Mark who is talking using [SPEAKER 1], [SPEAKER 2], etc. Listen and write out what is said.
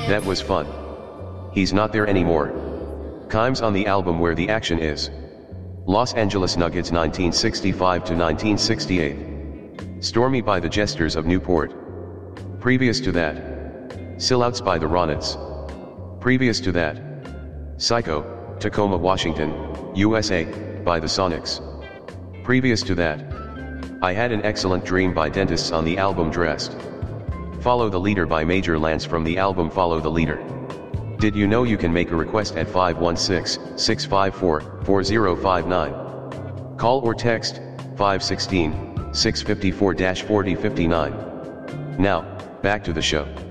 [SPEAKER 1] That was fun. He's not there anymore. Kimes on the album Where the Action Is. Los Angeles Nuggets 1965 to 1968. Stormy by the Jesters of Newport. Previous to that, Sellouts by the Ronettes. Previous to that, Psycho, Tacoma, Washington, USA, by the Sonics. Previous to that, I Had an Excellent Dream by Dentists on the album Dressed. Follow the Leader by Major Lance from the album Follow the Leader. Did you know you can make a request at 516-654-4059? Call or text 516-654-4059. Now, back to the show.